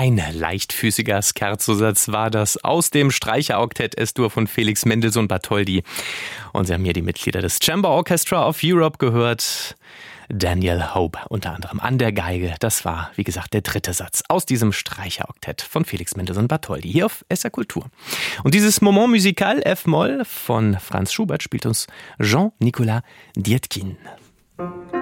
Ein leichtfüßiger Scherzo-Satz war das aus dem Streicher-Oktett S-Dur von Felix Mendelssohn Bartholdy. Und Sie haben hier die Mitglieder des Chamber Orchestra of Europe gehört. Daniel Hope unter anderem an der Geige. Das war, wie gesagt, der dritte Satz aus diesem Streicher-Oktett von Felix Mendelssohn Bartholdy hier auf SR Kultur. Und dieses Moment musical F-Moll von Franz Schubert spielt uns Jean-Nicolas Dietkin.